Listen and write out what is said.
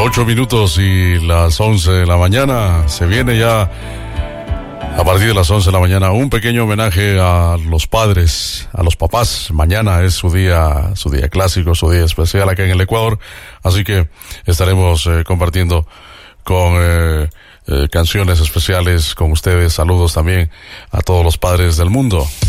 8 minutos y las 11 de la mañana. Se viene ya a partir de las 11 de la mañana un pequeño homenaje a los padres, a los papás. Mañana es su día clásico, su día especial acá en el Ecuador. Así que estaremos compartiendo con canciones especiales con ustedes. Saludos también a todos los padres del mundo.